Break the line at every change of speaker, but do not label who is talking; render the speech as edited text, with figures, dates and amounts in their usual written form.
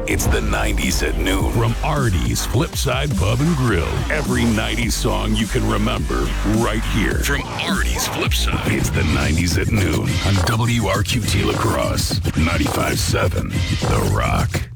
It's the 90s at noon from Artie's Flipside Pub and Grill. Every 90s song you can remember right here from Artie's Flipside. It's the 90s at noon on WRQT La Crosse 95.7 The Rock.